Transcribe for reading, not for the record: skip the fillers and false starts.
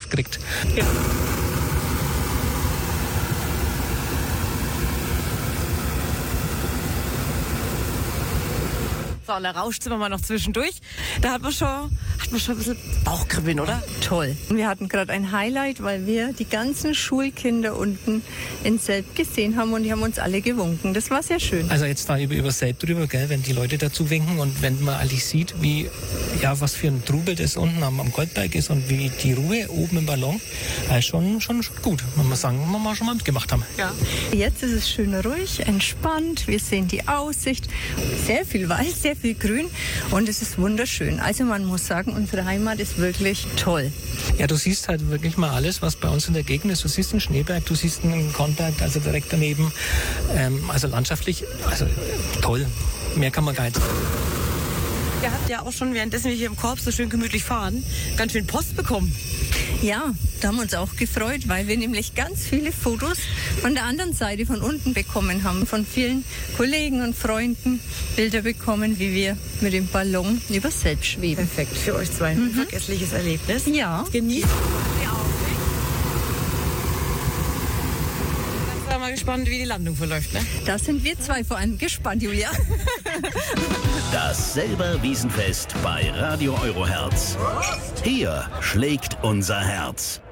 Platz kriegt. Ja. So, und da rauscht es immer noch zwischendurch. Da hat man schon ein bisschen Bauchkribbeln, oder? Toll. Wir hatten gerade ein Highlight, weil wir die ganzen Schulkinder unten in Selb gesehen haben und die haben uns alle gewunken. Das war sehr schön. Also jetzt da über Selb drüber, gell, wenn die Leute dazu winken und wenn man eigentlich sieht, wie, ja, was für ein Trubel das unten am Goldberg ist und wie die Ruhe oben im Ballon, schon gut, muss man sagen, wenn wir schon mal mitgemacht haben. Ja. Jetzt ist es schön ruhig, entspannt. Wir sehen die Aussicht, sehr viel Wald, sehr viel Grün und es ist wunderschön. Also man muss sagen, unsere Heimat ist wirklich toll. Ja, du siehst halt wirklich mal alles, was bei uns in der Gegend ist. Du siehst den Schneeberg, du siehst den Kornberg, also direkt daneben. Also landschaftlich, also toll. Mehr kann man gar nicht sagen. Ihr habt ja auch schon, währenddessen wir hier im Korb so schön gemütlich fahren, ganz schön Post bekommen. Ja, da haben wir uns auch gefreut, weil wir nämlich ganz viele Fotos von der anderen Seite von unten bekommen haben. Von vielen Kollegen und Freunden Bilder bekommen, wie wir mit dem Ballon über Selb schweben. Perfekt, für euch zwei ein unvergessliches Erlebnis. Ja. Genießt die Aussicht. Dann sind wir mal gespannt, wie die Landung verläuft, ne? Da sind wir zwei vor allem gespannt, Julia. Das Selber Wiesenfest bei Radio Eurohertz. Hier schlägt unser Herz.